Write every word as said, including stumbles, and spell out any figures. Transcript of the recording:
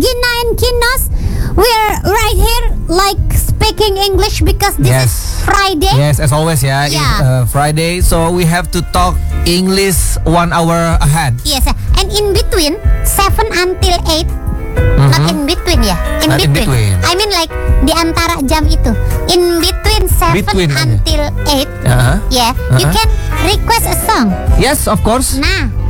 Gina and Kinos, we're right here like speaking English because this Yes. is Friday. Yes, as always ya. Yeah. It's uh, Friday, so we have to talk English one hour ahead. Yes, and in between seven until eight. Not in between ya, in Not in between. between. I mean like di antara jam itu. In between seven Between aja. until eight. Uh-huh. Yeah, you Uh-huh. can request a song. Yes, of course. Nah,